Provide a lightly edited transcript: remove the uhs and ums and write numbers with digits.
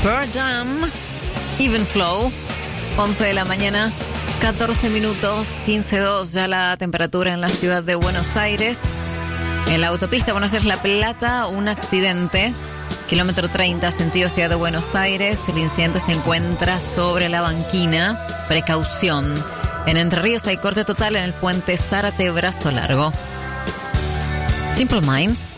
Pearl Jam, Even Flow, 11 de la mañana, 14 minutos, 15:02 ya la temperatura en la ciudad de Buenos Aires. En la autopista Buenos Aires-La Plata, un accidente, kilómetro 30, sentido ciudad de Buenos Aires. El incidente se encuentra sobre la banquina. Precaución. En Entre Ríos hay corte total en el puente Zárate Brazo Largo. Simple Minds.